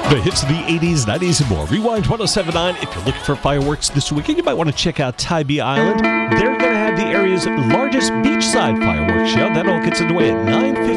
The hits of the 80s, 90s, and more. Rewind 1079. If you're looking for fireworks this weekend, you might want to check out Tybee Island. They're going to have the area's largest beachside fireworks show. That all gets underway at 9:15.